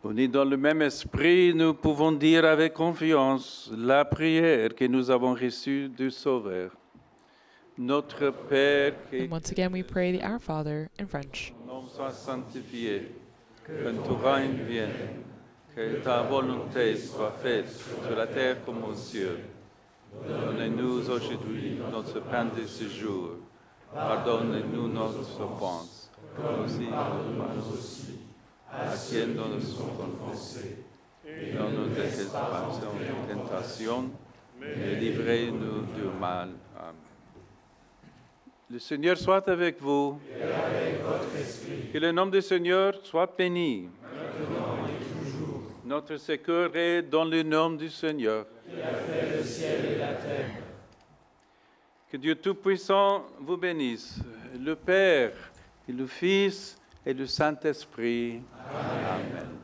Unis dans le même esprit, nous pouvons dire avec confiance la prière que nous avons reçue du Sauveur. Notre Père qui And once again, we pray the Our Father in French. ton nom soit sanctifié, que ton règne vienne, que ta volonté soit faite sur la terre comme aux cieux. Donne-nous aujourd'hui notre pain de ce jour. Pardonne-nous nos offenses, comme aussi nous pardonnons à qui nous sommes offensés. Et non nous laisse pas en tentation, mais livrez-nous du mal. Amen. Le Seigneur soit avec vous. Et avec votre esprit. Que le nom du Seigneur soit béni. Maintenant et toujours. Notre secours est dans le nom du Seigneur. Qui a fait le ciel et la terre. Que Dieu Tout-Puissant vous bénisse, le Père et le Fils et le Saint-Esprit. Amen.